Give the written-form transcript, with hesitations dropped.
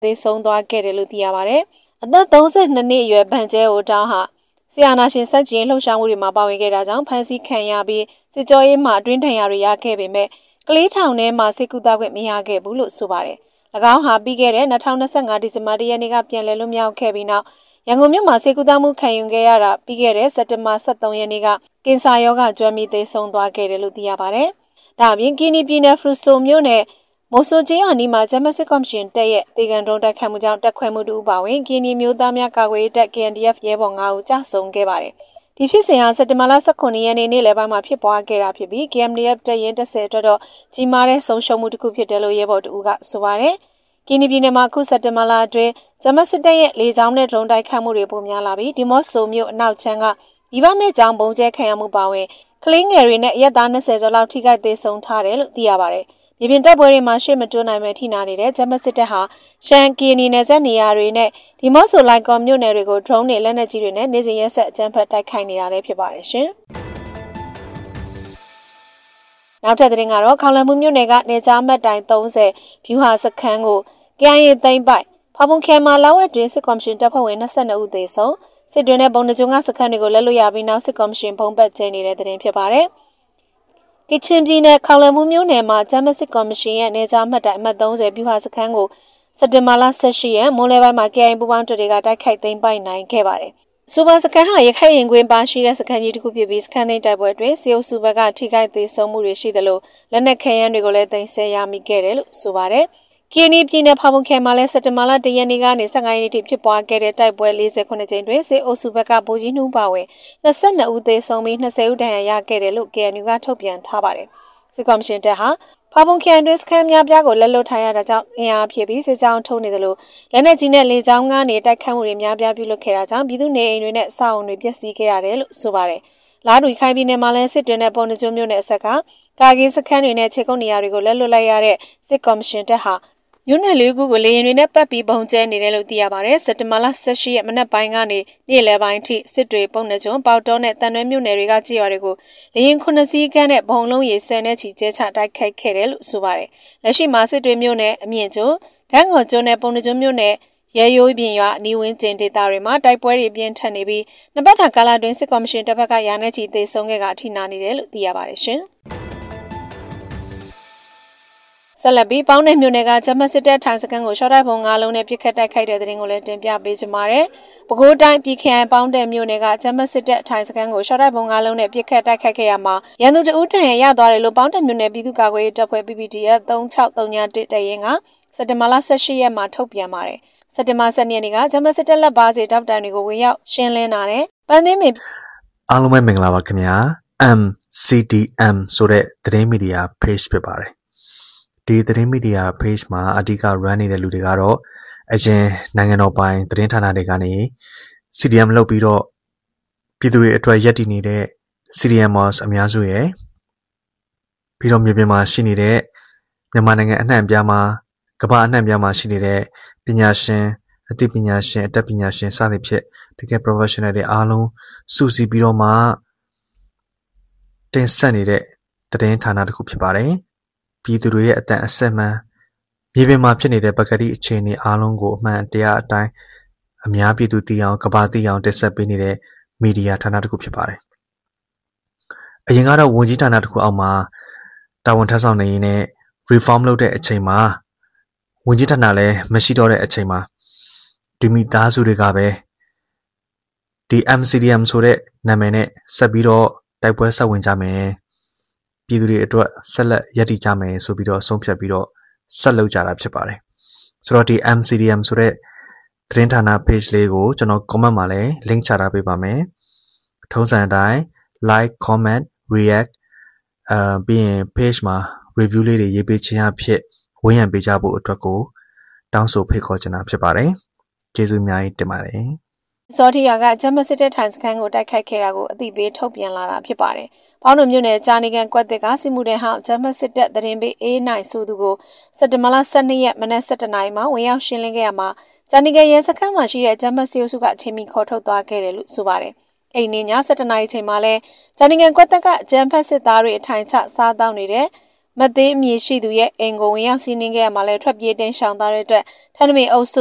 သေဆုံးသွားခဲ့တယ်လို့သိရပါတယ်။အသက်32နှစ်အရွယ်ဗန်ကျဲအိုတောင်းဟာဆီယာနာရှင်စက်ကြီးလှုပ်ရှားမှုတွေမှာပါဝင်ခဲ့တာကြောင့်ဖမ်းဆီးခံရပြီးစစ်ကြောရေးမှာအတွင်းထဏ်ရာတွေရခဲ့ပေမဲ့ကလေးထောင်ထဲမှာစိတ်ကူးသားခွင့်မရခဲ့ဘူးလို့ဆိုပါတယ်။၎င်းဟာပြီးခဲ့တဲ့2025ဒီဇင်ဘာ1ရက်နေ့ကပြန်လည်လွတ်မြောက်ခဲ့ပြီးနောက်ရန်ကုန်မြို့မှာစိတ်ကူးသားမှုခံယူခဲ့ရတာပြီးခဲ့တဲ့စက်တင်ဘာ23ရက်နေ့ကကင်ဆာရောဂါကျွမ်းပြီးသေဆုံးသွားခဲ့တယ်လို့သိရပါတယ်။ဒါအပြင်ကီနီပြည်နယ်ဖရူဆိုမြို့နယ်မိုဆိုဂျီယာနီမှာဂျမစစ်ကော်မရှင်တက်ရဲ့တေကန်တုံးတိုက်ခတ်မှုကြောင့်တက်ခွဲမှုတူပါဝင်ကီနီမျိုးသားများကာကွယ်ရေးတပ် KNDF ရဲဘော်9ဦးကြာဆုံးခဲ့ပါတယ်။ဒီဖြစ်စဉ်ဟာစက်တင်ဘာလ19ရက်နေ့နေ့လယ်ပိုင်းမှာဖြစ်ပွားခဲ့တာဖြစ်ပြီး KNDF တပ်ရင်း10အတွက်တော့ကြီးမားတဲ့ဆုံးရှုံးမှုတစ်ခုဖြစ်တယ်လို့ရဲဘော်တူကဆိုပါတယ်။ကီနီပြည်နယ်မှာအခုစက်တင်ဘာလအတွင်းဂျမစစ်တပ်ရဲ့လေကြောင်းနဲ့ဒရုန်းတိုက်ခတ်မှုတွေပိုများလာပြီးဒီမော့ဆိုမြို့အနောက်ချမ်းကမိဘမဲ့ကြောင်ပုံကျဲခံရမှုပါဝင်ကလေးငယ်တွေနဲ့ရက်သား20ကျော်လောက်ထိခိုက်သေဆုံးထားတယ်လို့သိရပါတယ်။မြေပြင်တပ်ပွဲတွေမှာရှေ့မတွန်းနိုင်မဲ့ထိနာနေတဲ့ဂျမစစ်တပ်ဟာရှန်ကီနီနယ်စပ်နေရာတွေနဲ့ဒီမော့ဆိုလိုက်ကွန်မြို့နယ်တွေကိုဒရုန်းတွေလက်နက်ကြီးတွေနဲ့နေစဉ်ရက်ဆက်အကြမ်းဖက်တိုက်ခိုက်နေတာလည်းဖြစ်ပါတယ်ရှင်။နောက်ထပ်သတင်းကတော့ခေါင်လန်မှုမြို့နယ်ကနေကြားမှတ်တိုင်30ဗျူဟာစခန်းကို KIA သိမ်းပိုက်ဖာပုံခဲမှာလောက်ဝက်တွင်စစ်ကော်မရှင်တပ်ဖွဲ့ဝင်22ဦးသေဆုံးစစ်တွင်းနဲ့ပုံနှကျုံကစခန်းတွေကိုလက်လွတ်ရပြီးနောက်စစ်ကော်မရှင်ဘုံဘက်ကျင်းနေတဲ့သတင်းဖြစ်ပါတယ်။ကချင်ပြည်နယ်ခေါင်လန်မှုမြို့နယ်မှာဂျမစစ်ကော်မရှင်ရဲ့နေကြားမှတ်တိုင်အမှတ်30ဗျူဟာစခန်းကိုစက်တင်ဘာလ18ရက်မိုးလယ်ပိုင်းမှာ KIA ပူးပေါင်းတပ်တွေကတိုက်ခိုက်သိမ်းပိုက်နိုင်ခဲ့ပါတယ်။စူပါစခန်းဟာရခိုင်ရင်ကွင်းပါရှိတဲ့စခန်းကြီးတစ်ခုဖြစ်ပြီးစခန်းသိမ်းတိုက်ပွဲတွင်စီအုပ်စုဘက်ကထိခိုက်သေးဆုံးမှုတွေရှိသလိုလက်နက်ခဲယမ်းတွေကိုလည်းသိမ်းဆည်းရမိခဲ့တယ်လို့ဆိုပါတယ်။ကီနီပြည်နယ်ဖာပုံခဲမှာလည်းစက်တင်ဘာလ1ရက်နေ့ကနေ15ရက်နေ့ထိဖြစ်ပွားခဲ့တဲ့တိုက်ပွဲ48ကြိမ်တွင်စစ်အုပ်စုဘက်ကဗိုလ်ကြီးနှူးပါဝင်22ဦးသေဆုံးပြီး20ဦးဒဏ်ရာရခဲ့တယ်လို့ KNU ကထုတ်ပြန်ထားပါတယ်။စစ်ကော်မရှင်တပ်ဟာဖာပုံခဲတွင်စခန်းများပြားကိုလက်လွတ်ထားရတာကြောင့်အင်အားဖြစ်ပြီးစစ်ကြောင်းထုံးနေတယ်လို့လက်နက်ကြီးနဲ့လေကြောင်းကနေတိုက်ခတ်မှုတွေများပြားပြုလုပ်ခဲ့တာကြောင့်ပြည်သူနေအိမ်တွေနဲ့အဆောက်အအုံတွေပျက်စီးခဲ့ရတယ်လို့ဆိုပါတယ်။လာဒူခိုင်ပြည်နယ်မှာလည်းစစ်တွင်းနဲ့ပုံနှကျုံမြို့နယ်အဆက်ကကာကီစခန်းတွေနဲ့ခြေကုပ်နေရာတွေကိုလက်လွတ်လိုက်ရတဲ့စစ်ကော်မရှင်တပ်ဟာမြို့နယ်လေးခုကိုလေရင်တွေနဲ့ပတ်ပြီးပုံကျဲနေတယ်လို့သိရပါတယ်။စက်တင်ဘာလ18ရက်မနက်ပိုင်းကနေနေ့လယ်ပိုင်းထိစစ်တွေပုံနှကျုံပေါတောနဲ့တန်ရွဲမြို့နယ်တွေကကြေးရွာတွေကိုလေရင်9စီးကန်းနဲ့ဘုံလုံးရေ10နဲ့ချီကျဲချတိုက်ခိုက်ခဲ့တယ်လို့ဆိုပါတယ်။လက်ရှိမှာစစ်တွေမြို့နယ်အမြင့်ကျုံဂန်းကော်ကျုံနဲ့ပုံနှကျုံမြို့နယ်ရဲရိုးပြင်ရွာအနီးဝန်းကျင်ဒေသတွေမှာတိုက်ပွဲတွေပြင်းထန်နေပြီးနှစ်ပတ်ထာကာလတွင်စစ်ကော်မရှင်တပ်ဖက်ကရာနဲ့ချီသေဆုံးခဲ့ကအထိနာနေတယ်လို့သိရပါတယ်ရှင်။ဆက်လက်ပြီးပေါင်းတဲ့မြို့နယ်ကဂျမစစ်တပ်ထိုင်စခန်းကိုရှော့တိုက်ပုံ9လုံးနဲ့ပြစ်ခတ်တိုက်ခိုက်တဲ့တဲ့ရင်ကိုလည်းတင်ပြပေးကြပါမယ်။ပဲခူးတိုင်းပြည်ခိုင်ပေါင်းတဲ့မြို့နယ်ကဂျမစစ်တပ်ထိုင်စခန်းကိုရှော့တိုက်ပုံ9လုံးနဲ့ပြစ်ခတ်တိုက်ခိုက်ခဲ့ရမှာရန်သူတအုပ်ထံရသွားတယ်လို့ပေါင်းတဲ့မြို့နယ်ပြည်သူ့ကာကွယ်ရေးတပ်ဖွဲ့ PPDF 3631တရင်ကစက်တင်ဘာလ18ရက်မှာထုတ်ပြန်ပါတယ်။စက်တင်ဘာ12ရက်နေ့ကဂျမစစ်တပ်လက်ပါစီတပ်တိုင်တွေကိုဝင်ရောက်ရှင်းလင်းတာနဲ့ပန်းသိမ်းမင်အားလုံးပဲမင်္ဂလာပါခင်ဗျာ MCDM ဆိုတဲ့သတင်းမီဒီယာ page ဖြစ်ပါတယ်ဒီသတင်းမီဒီယာ page မှာအဓိက run နေတဲ့လူတွေကတော့အရင်နိုင်ငံတော်ပိုင်သတင်းဌာနတွေကနေ CDM လုပ်ပြီးတော့ပြည်သူတွေအတွက်ရည်တည်နေတဲ့ CDMers အများစုရဲ့ပြီးတော့မြေပြင်မှာရှိနေတဲ့မြန်မာနိုင်ငံအနှံ့အပြားမှာကမ္ဘာအနှံ့အပြားမှာရှိနေတဲ့ပညာရှင်အသိပညာရှင်အတတ်ပညာရှင်စသဖြင့်တကယ် professional တွေအားလုံးစုစည်းပြီးတော့မှတင်ဆက်နေတဲ့သတင်းဌာနတစ်ခုဖြစ်ပါတယ်ပြည်သူတွေရဲ့အတန်အဆက်မှန်မြေပြင်မှာဖြစ်နေတဲ့ပကတိအခြေအနေအားလုံးကိုအမှန်တရားအတိုင်းအများပြည်သူသိအောင်ကမ္ဘာသိအောင်တင်ဆက်ပေးနေတဲ့မီဒီယာဌာနတစ်ခုဖြစ်ပါတယ်။အရင်ကတော့ဝန်ကြီးဌာနတစ်ခုအောက်မှာတာဝန်ထမ်းဆောင်နေရင်းနဲ့ reform လုပ်တဲ့အချိန်မှာဝန်ကြီးဌာနလည်းမရှိတော့တဲ့အချိန်မှာဒီမိသားစုတွေကပဲဒီ MCDM ဆိုတဲ့နာမည်နဲ့ဆက်ပြီးတော့တိုက်ပွဲဆက်ဝင်ကြမယ်ပြည်သူတွေအတွက်ဆက်လက်ရည်တည်ကြမယ်ဆိုပြီးတော့ဆုံးဖြတ်ပြီးတော့ဆက်လုပ်ကြတာဖြစ်ပါတယ်ဆိုတော့ဒီ MCDM ဆိုတဲ့သတင်းဌာန page လေးကိုကျွန်တော် comment မှာလည်း link ချထားပေးပါမယ်ထုံးစံအတိုင်း like comment react ပြီးရင် page မှာ review လေးတွေရေးပေးခြင်းအဖြစ်ဝန်းရံပေးကြဖို့အတွက်ကိုတောင်းဆိုဖိတ်ခေါ်ချင်တာဖြစ်ပါတယ်ကျေးဇူးအများကြီးတင်ပါတယ်စောထီယာကဂျမစစ်တပ်ထိုင်စခန်းကိုတိုက်ခိုက်ခဲ့တာကိုအသိပေးထုတ်ပြန်လာတာဖြစ်ပါတယ်။ပေါင်းတို့မြို့နယ်ကြာနေကန်ကွက်သစ်ကစစ်မှုထမ်းဟောင်းဂျမစစ်တပ်သတင်းပေးအေးနိုင်ဆိုသူကိုစက်တင်ဘာလ12ရက်မနက်7:00နာရီမှာဝင်ရောက်ရှင်းလင်းခဲ့ရမှာကြာနေကန်ရဲစခန်းမှာရှိတဲ့ဂျမစစ်အုပ်စုကအချိန်မီခေါ်ထုတ်သွားခဲ့တယ်လို့ဆိုပါတယ်။အဲ့ဒီည7:00နာရီချိန်မှာလဲကြာနေကန်ကွက်သစ်ကဂျမ်ဖက်စစ်သားတွေအထိုင်ချစားတောင်းနေတဲ့မတ်သေးအမည်ရှိသူရဲ့အိမ်ကိုဝင်ရောက်စီးနင်းခဲ့ရမှာလဲထွက်ပြေးတင်ရှောင်သွားတဲ့အတွက်ထန်းနမိတ်အုပ်စု